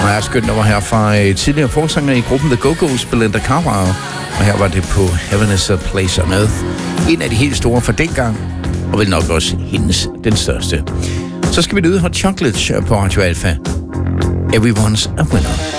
meget skønt nummer her fra tidligere forsanger i gruppen The Go-Go's, Belinda Carlisle. Og her var det på Heaven is a Place on Earth. En af de helt store for dengang, og vel nok også hendes den største. Så skal vi nyde Hot Chocolate på Radio Alpha. Everyone's a winner.